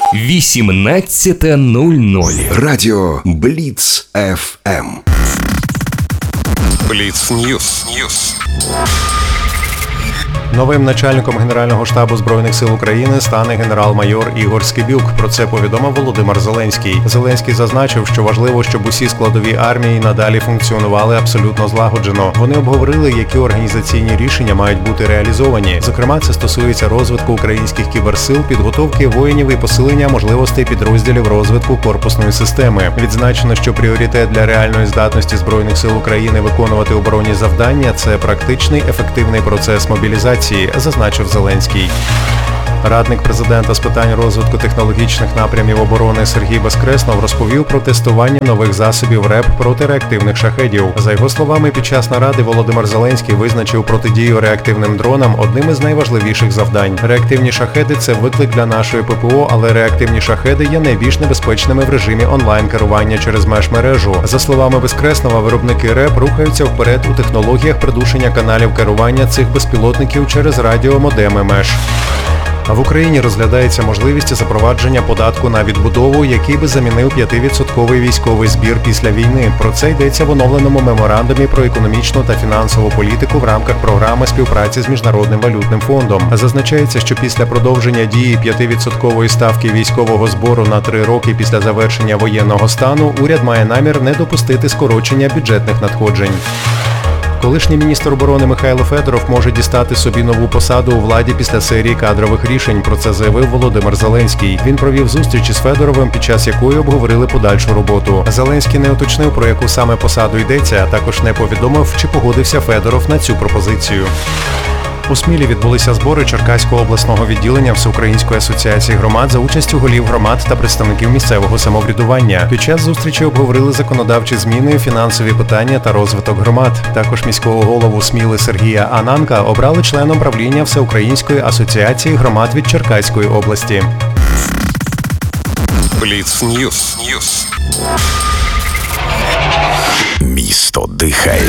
18:00. Радіо Бліц ФМ. Бліц Ньюс. Новим начальником Генерального штабу Збройних сил України стане генерал-майор Ігор Скибюк. Про це повідомив Володимир Зеленський. Зеленський зазначив, що важливо, щоб усі складові армії надалі функціонували абсолютно злагоджено. Вони обговорили, які організаційні рішення мають бути реалізовані. Зокрема, це стосується розвитку українських кіберсил, підготовки воїнів і посилення можливостей підрозділів розвитку корпусної системи. Відзначено, що пріоритет для реальної здатності Збройних сил України виконувати оборонні завдання – це практичний, ефективний процес мобілізації, зазначив Зеленський. Радник президента з питань розвитку технологічних напрямів оборони Сергій Безкреснов розповів про тестування нових засобів РЕП проти реактивних шахедів. За його словами, під час наради Володимир Зеленський визначив протидію реактивним дронам одним із найважливіших завдань. Реактивні шахеди – це виклик для нашої ППО, але реактивні шахеди є найбільш небезпечними в режимі онлайн-керування через межмережу. За словами Безкреснова, виробники РЕП рухаються вперед у технологіях придушення каналів керування цих безпілотників через радіомодеми меж. В Україні розглядається можливість запровадження податку на відбудову, який би замінив 5% військовий збір після війни. Про це йдеться в оновленому меморандумі про економічну та фінансову політику в рамках програми співпраці з Міжнародним валютним фондом. Зазначається, що після продовження дії 5% ставки військового збору на 3 роки після завершення воєнного стану уряд має намір не допустити скорочення бюджетних надходжень. Колишній міністр оборони Михайло Федоров може дістати собі нову посаду у владі після серії кадрових рішень. Про це заявив Володимир Зеленський. Він провів зустріч із Федоровим, під час якої обговорили подальшу роботу. Зеленський не уточнив, про яку саме посаду йдеться, а також не повідомив, чи погодився Федоров на цю пропозицію. У Смілі відбулися збори Черкаського обласного відділення Всеукраїнської асоціації громад за участю голів громад та представників місцевого самоврядування. Під час зустрічі обговорили законодавчі зміни, фінансові питання та розвиток громад. Також міського голову Сміли Сергія Ананка обрали членом правління Всеукраїнської асоціації громад від Черкаської області. Бліц Ньюс. Місто дихає.